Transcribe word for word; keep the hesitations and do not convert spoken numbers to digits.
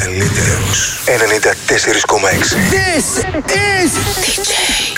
καλύτερος. ενενήντα τέσσερα κόμμα έξι. This is ντι τζέι